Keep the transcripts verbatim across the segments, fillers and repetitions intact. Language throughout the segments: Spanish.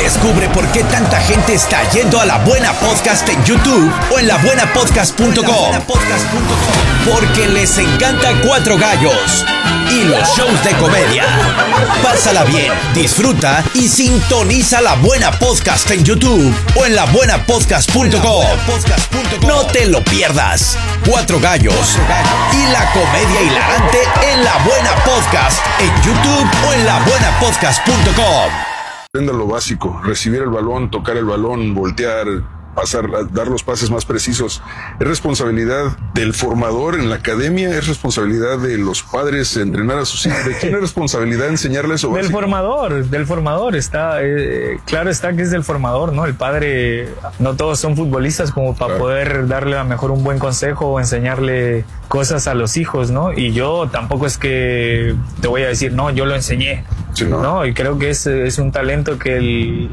Descubre por qué tanta gente está yendo a La Buena Podcast en YouTube o en la buena podcast punto com. Porque les encanta Cuatro Gallos y los shows de comedia. Pásala bien, disfruta y sintoniza La Buena Podcast en YouTube o en la buena podcast punto com. No te lo pierdas. Cuatro Gallos y la comedia hilarante en La Buena Podcast en YouTube o en la buena podcast punto com. Aprenda lo básico, recibir el balón, tocar el balón, voltear, pasar, dar los pases más precisos. Es responsabilidad del formador en la academia, es responsabilidad de los padres entrenar a sus hijos. ¿De quién es responsabilidad enseñarles eso básico? Del formador, del formador. Está, eh, claro está que es del formador, ¿no? El padre, no todos son futbolistas como para claro. poder darle a lo mejor un buen consejo o enseñarle cosas a los hijos, ¿no? Y yo tampoco es que te voy a decir, no, yo lo enseñé. Sí, no. no, y creo que es, es un talento que el...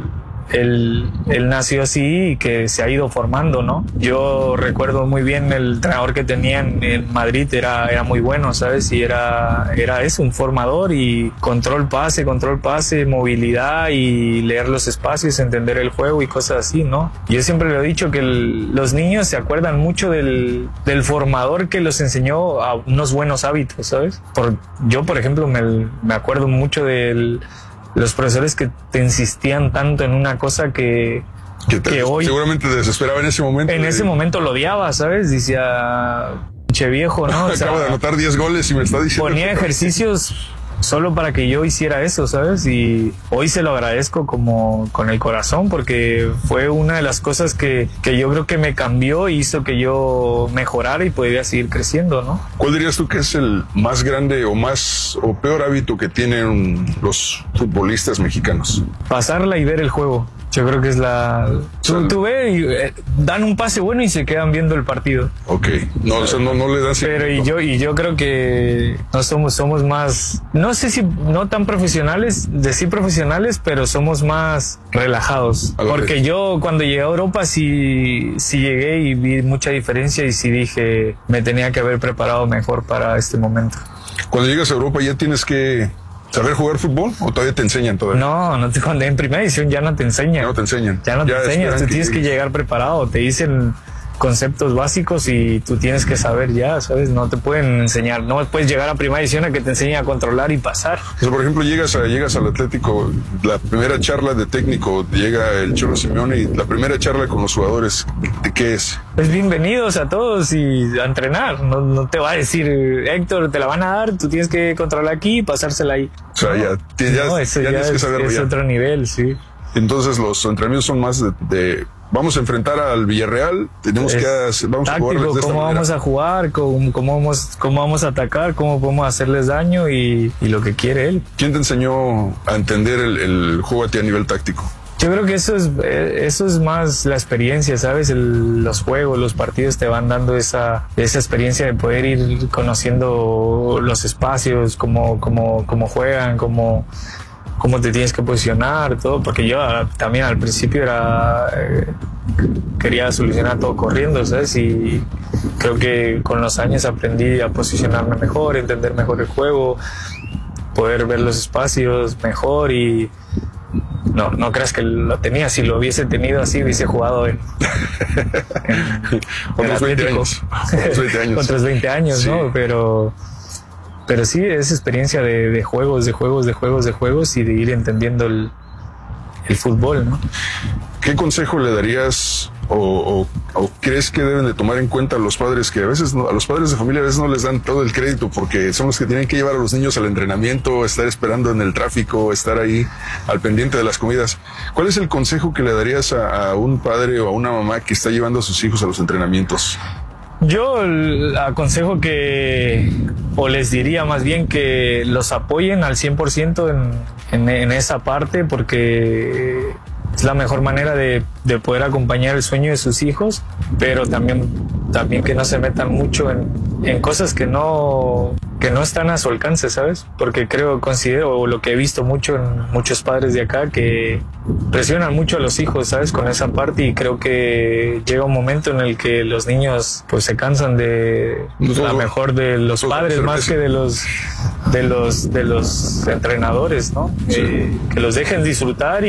Él, él nació así y que se ha ido formando, ¿no? Yo recuerdo muy bien el entrenador que tenía en, en Madrid, era, era muy bueno, ¿sabes? Y era, era eso, un formador y control pase, control pase, movilidad y leer los espacios, entender el juego y cosas así, ¿no? Yo siempre le he dicho que el, los niños se acuerdan mucho del, del formador que los enseñó a unos buenos hábitos, ¿sabes? Por, yo, por ejemplo, me, me acuerdo mucho del... los profesores que te insistían tanto en una cosa que, que, te, que hoy... seguramente te desesperaba en ese momento. En de... ese momento lo odiaba, ¿sabes? Decía, che viejo, ¿no? O sea, acabo de anotar diez goles y me está diciendo... Ponía ejercicios solo para que yo hiciera eso, ¿sabes? Y hoy se lo agradezco como con el corazón porque fue una de las cosas que, que yo creo que me cambió y hizo que yo mejorara y pudiera seguir creciendo, ¿no? ¿Cuál dirías tú que es el más grande o más o peor hábito que tienen los futbolistas mexicanos? Pasarla y ver el juego. Yo creo que es la... Tú, tú ves y eh, dan un pase bueno y se quedan viendo el partido. Ok. No, o sea, no, no le dan... Pero y yo, y yo creo que no somos, somos más... No sé si no tan profesionales, decir profesionales, pero somos más relajados. Porque vez. yo cuando llegué a Europa sí, sí llegué y vi mucha diferencia y sí dije, me tenía que haber preparado mejor para este momento. Cuando llegas a Europa ya tienes que... ¿saber jugar fútbol o todavía te enseñan todavía? No, no te, cuando en primera edición ya no te enseñan. Ya no te enseñan. Ya no te ya enseñan, tú que... tienes que llegar preparado, te dicen conceptos básicos y tú tienes que saber ya, ¿sabes? No te pueden enseñar, no puedes llegar a primera edición a que te enseñen a controlar y pasar. O sea, por ejemplo, llegas, a, llegas al Atlético, la primera charla de técnico, llega el Cholo Simeone y la primera charla con los jugadores, ¿de qué es? Pues bienvenidos a todos y a entrenar, no, no te va a decir, Héctor, te la van a dar, tú tienes que controlar aquí y pasársela ahí. O sea, ya, ya, no, eso ya, ya tienes es, que saberlo es ya. otro nivel, sí. Entonces los entrenamientos son más de... de vamos a enfrentar al Villarreal, tenemos es que hacer, vamos táctico, a jugar de esta cómo manera. vamos a jugar, cómo, cómo, vamos, cómo vamos a atacar, cómo podemos hacerles daño y, y lo que quiere él. ¿Quién te enseñó a entender el, el juego a ti a nivel táctico? Yo creo que eso es, eso es más la experiencia, ¿sabes? El, los juegos, los partidos te van dando esa, esa experiencia de poder ir conociendo los espacios, cómo, cómo, cómo juegan, cómo... cómo te tienes que posicionar, todo, porque yo también al principio era eh, quería solucionar todo corriendo, ¿sabes? Y creo que con los años aprendí a posicionarme mejor, entender mejor el juego, poder ver los espacios mejor y no, no creas que lo tenía, si lo hubiese tenido así hubiese jugado en, en, en otros veinte años, otros veinte años, otros veinte años, sí. ¿no? Pero Pero sí, es experiencia de, de juegos, de juegos, de juegos, de juegos y de ir entendiendo el, el fútbol, ¿no? ¿Qué consejo le darías o, o, o crees que deben de tomar en cuenta a los padres que a veces no, a los padres de familia a veces no les dan todo el crédito porque son los que tienen que llevar a los niños al entrenamiento, estar esperando en el tráfico, estar ahí al pendiente de las comidas? ¿Cuál es el consejo que le darías a, a un padre o a una mamá que está llevando a sus hijos a los entrenamientos? Yo aconsejo que, o les diría más bien que los apoyen al cien por ciento en, en, en esa parte porque es la mejor manera de, de poder acompañar el sueño de sus hijos, pero también, también que no se metan mucho en, en cosas que no, que no están a su alcance, ¿sabes? Porque creo, considero, o lo que he visto mucho en muchos padres de acá, que presionan mucho a los hijos, ¿sabes? Con esa parte y creo que llega un momento en el que los niños pues se cansan de la mejor de los padres más que de los de los de los entrenadores, ¿no? Sí. Eh, que los dejen disfrutar